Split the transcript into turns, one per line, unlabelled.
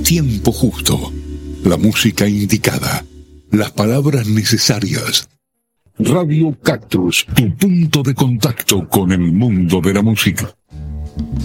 tiempo justo, la música indicada, las palabras necesarias. Radio Cactus, tu punto de contacto con el mundo de la música.